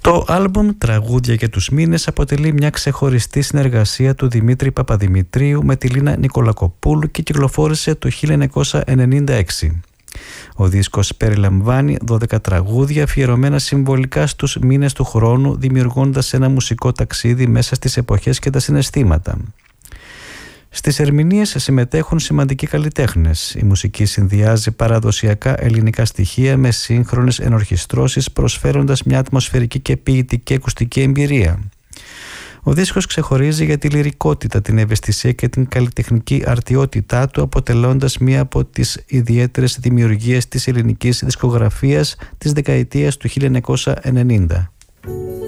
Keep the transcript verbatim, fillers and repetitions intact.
Το άλμπουμ «Τραγούδια και τους μήνες» αποτελεί μια ξεχωριστή συνεργασία του Δημήτρη Παπαδημητρίου με τη Λίνα Νικολακοπούλου και κυκλοφόρησε το χίλια εννιακόσια ενενήντα έξι. Ο δίσκος περιλαμβάνει δώδεκα τραγούδια αφιερωμένα συμβολικά στους μήνες του χρόνου, δημιουργώντας ένα μουσικό ταξίδι μέσα στις εποχές και τα συναισθήματα. Στις ερμηνείες συμμετέχουν σημαντικοί καλλιτέχνες. Η μουσική συνδυάζει παραδοσιακά ελληνικά στοιχεία με σύγχρονες ενορχιστρώσεις, προσφέροντας μια ατμοσφαιρική και ποιητική ακουστική εμπειρία. Ο δίσκος ξεχωρίζει για τη λυρικότητα, την ευαισθησία και την καλλιτεχνική αρτιότητά του, αποτελώντας μία από τις ιδιαίτερες δημιουργίες της ελληνικής δισκογραφίας της δεκαετίας του χίλια εννιακόσια ενενήντα.